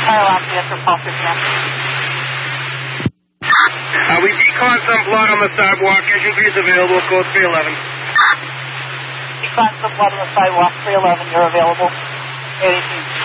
fire alarm answer, call 15. We decon some blood on the sidewalk. Casualties available. Code 311. Decon some blood on the sidewalk. 311. You're available. 18.